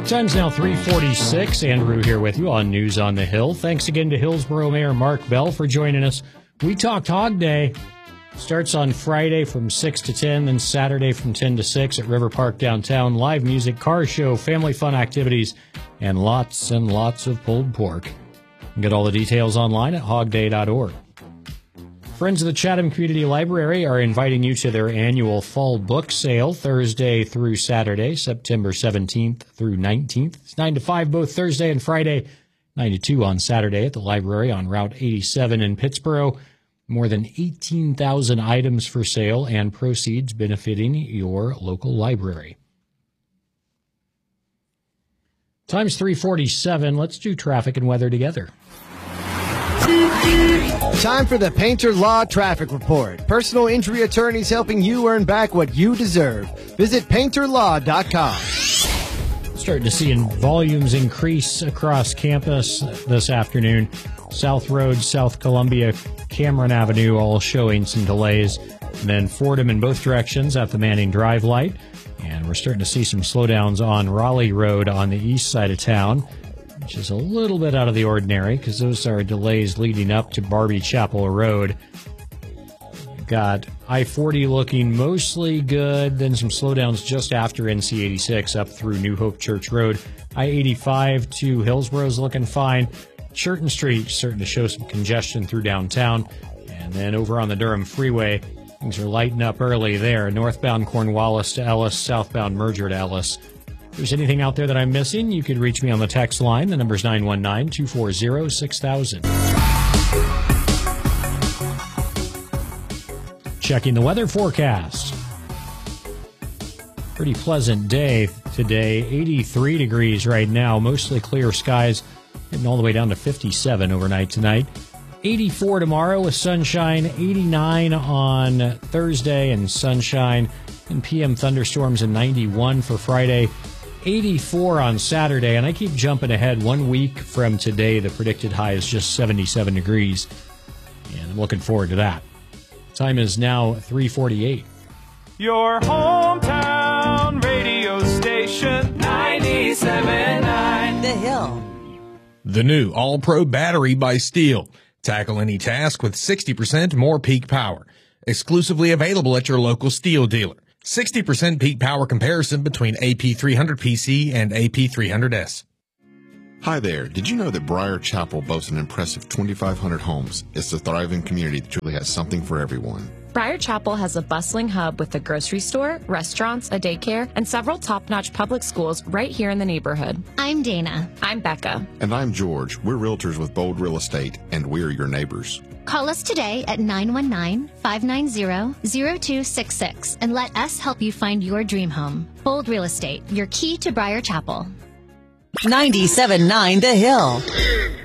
Time's now 3:46. Andrew here with you on News on the Hill. Thanks again to Hillsborough Mayor Mark Bell for joining us. We Talked Hog Day starts on Friday from 6 to 10, then Saturday from 10 to 6 at River Park downtown. Live music, car show, family fun activities, and lots of pulled pork. You can get all the details online at hogday.org. Friends of the Chatham Community Library are inviting you to their annual fall book sale Thursday through Saturday, September 17th through 19th. It's 9 to 5 both Thursday and Friday, 9 to 2 on Saturday at the library on Route 87 in Pittsboro. More than 18,000 items for sale and proceeds benefiting your local library. Time's 3:47. Let's do traffic and weather together. Time for the Painter Law Traffic Report. Personal injury attorneys helping you earn back what you deserve. Visit painterlaw.com. Starting to see volumes increase across campus this afternoon. South Road, South Columbia, Cameron Avenue, all showing some delays. And then Fordham in both directions at the Manning Drive light. And we're starting to see some slowdowns on Raleigh Road on the east side of town, which is a little bit out of the ordinary because those are delays leading up to Barbie Chapel Road. Got I-40 looking mostly good, then some slowdowns just after NC 86 up through New Hope Church Road. I-85 to Hillsboro's looking fine. Churton Street starting to show some congestion through downtown. And then over on the Durham Freeway, things are lighting up early there. Northbound Cornwallis to Ellis, southbound Merger to Ellis. If there's anything out there that I'm missing, you could reach me on the text line. The number's 919-240-6000. Checking the weather forecast. Pretty pleasant day today. 83 degrees right now. Mostly clear skies. Getting all the way down to 57 overnight tonight. 84 tomorrow with sunshine. 89 on Thursday and sunshine. And PM thunderstorms and 91 for Friday. 84 on Saturday, and I keep jumping ahead. 1 week from today, the predicted high is just 77 degrees, and I'm looking forward to that. Time is now 3:48. Your hometown radio station, 97.9 The Hill. The new All-Pro battery by Steel. Tackle any task with 60% more peak power. Exclusively available at your local Steel dealer. 60% peak power comparison between AP300PC and AP300S. Hi there. Did you know that Briar Chapel boasts an impressive 2,500 homes? It's a thriving community that truly has something for everyone. Briar Chapel has a bustling hub with a grocery store, restaurants, a daycare, and several top-notch public schools right here in the neighborhood. I'm Dana. I'm Becca. And I'm George. We're realtors with Bold Real Estate, and we're your neighbors. Call us today at 919-590-0266 and let us help you find your dream home. Bold Real Estate, your key to Briar Chapel. 97.9 The Hill.